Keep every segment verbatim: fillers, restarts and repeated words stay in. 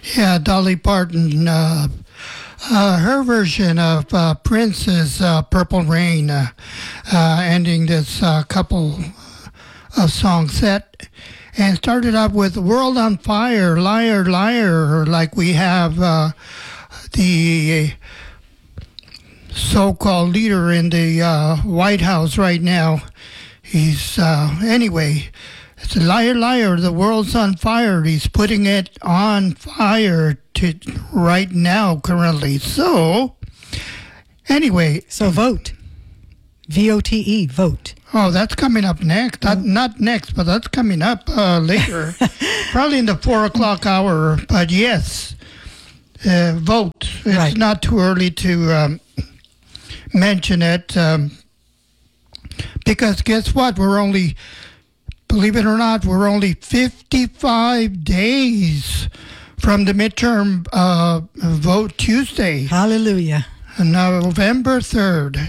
Yeah, Dolly Parton. Uh, uh, her version of uh, Prince's uh, Purple Rain, uh, uh, ending this uh, couple of song set. And started up with World on Fire, Liar, Liar, like we have uh, the so-called leader in the uh, White House right now. He's, uh, anyway, it's a liar, liar, the world's on fire. He's putting it on fire to right now, currently. So, anyway. So vote. V O T E, vote. Oh, that's coming up next. Not, not next, but that's coming up uh, later. Probably in the four o'clock hour. But yes, uh, vote. It's right. Not too early to um, mention it. Um, because guess what? We're only, believe it or not, we're only fifty-five days from the midterm uh, vote Tuesday. Hallelujah. November third.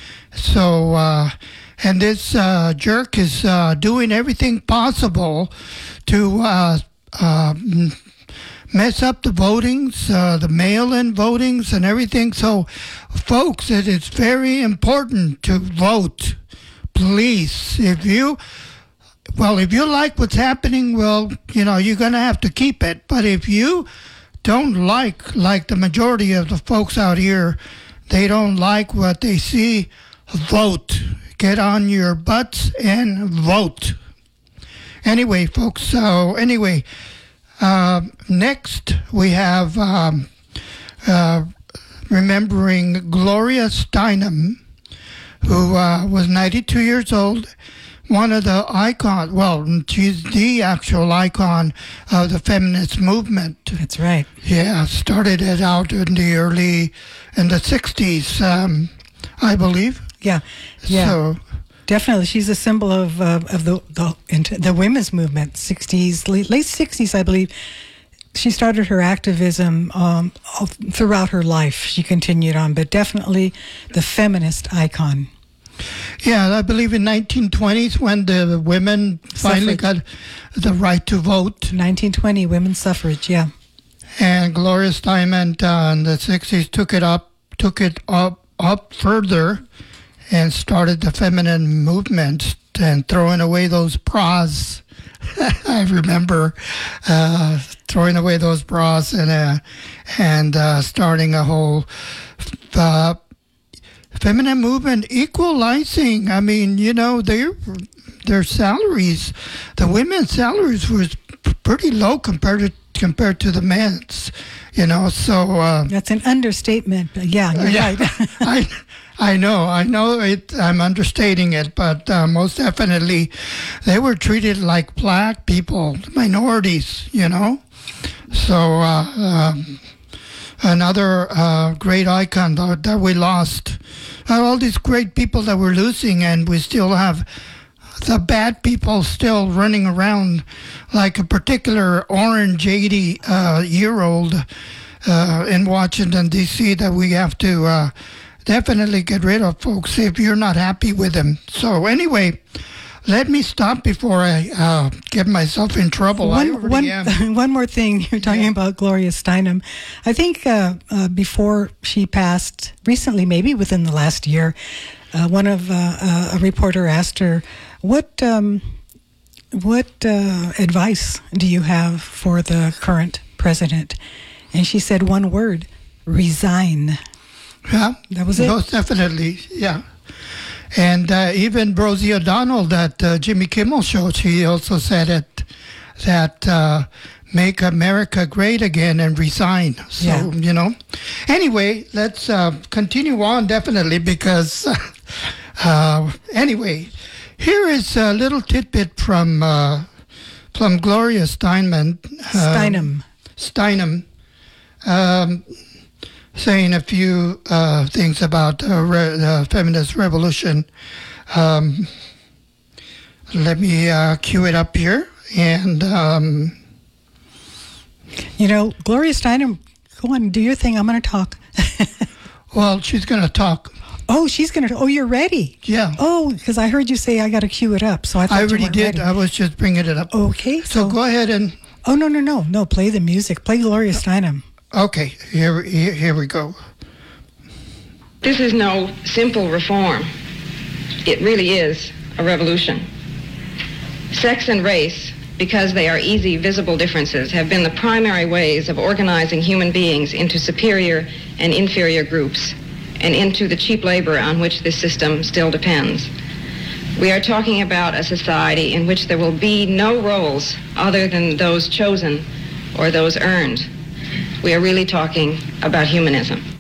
So, uh, and this uh, jerk is uh, doing everything possible to uh, uh, mess up the votings, uh, the mail-in votings and everything. So, folks, it is very important to vote. Please, if you, well, if you like what's happening, well, you know, you're going to have to keep it. But if you don't like, like the majority of the folks out here, they don't like what they see, vote. Get on your butts and vote. Anyway, folks, so anyway, uh, next we have um, uh, remembering Gloria Steinem, who uh, was ninety-two years old, one of the icons, well, she's the actual icon of the feminist movement. That's right. Yeah, started it out in the early, in the sixties, um, I believe. Yeah, yeah. So, definitely, she's a symbol of uh, of the the the women's movement. Sixties, late, late sixties, I believe. She started her activism um, all, throughout her life. She continued on, but definitely the feminist icon. Yeah, I believe in nineteen twenties when the women finally Suffrage. got the right to vote. nineteen twenty, women's suffrage. Yeah. And Gloria Steinem uh, in the sixties took it up, took it up, up further, and started the feminine movement and throwing away those bras. I remember uh, throwing away those bras and uh, and uh, starting a whole uh, feminine movement, equalizing. I mean, you know, their their salaries, the women's salaries was pretty low compared to compared to the men's. You know, so uh, that's an understatement. But yeah, you're yeah, right. I I know, I know it. I'm understating it, but uh, most definitely, they were treated like black people, minorities. You know, so uh, um, another uh, great icon that, that we lost. Uh, all these great people that we're losing, and we still have the bad people still running around, like a particular orange eighty uh, year old uh, in Washington D C that we have to uh, definitely get rid of, folks, if you're not happy with them. So anyway, let me stop before I uh, get myself in trouble. I One, already one, am. one more thing, you're talking Yeah. about Gloria Steinem. I think uh, uh, before she passed, recently, maybe within the last year, uh, one of uh, uh, a reporter asked her, "What um, what uh, advice do you have for the current president?" And she said one word: resign. Yeah, That was it. Most definitely, yeah. And uh, even Rosie O'Donnell, that uh, Jimmy Kimmel show, she also said it, that uh, make America great again and resign. So, Yeah. you know. Anyway, let's uh, continue on, definitely, because, uh, anyway, here is a little tidbit from, uh, from Gloria Steinem. Uh, Steinem. Steinem. Um, saying a few uh, things about the uh, re- uh, feminist revolution. Um, let me uh, cue it up here. And um, You know, Gloria Steinem, go on, do your thing. I'm going to talk. well, she's going to talk. Oh, she's going to, oh, you're ready. Yeah. Oh, because I heard you say I got to cue it up. So I thought I you already weren't did. ready. I was just bringing it up. Okay. So, So, go ahead and Oh, no, no, no, no. Play the music. Play Gloria Steinem. Okay, here, here, here we go. This is no simple reform. It really is a revolution. Sex and race, because they are easy, visible differences, have been the primary ways of organizing human beings into superior and inferior groups and into the cheap labor on which this system still depends. We are talking about a society in which there will be no roles other than those chosen or those earned. We are really talking about humanism.